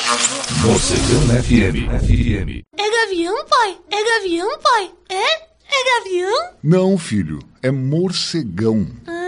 Morcegão FM. É gavião, pai? É gavião, pai? É? É gavião? Não, filho, é morcegão.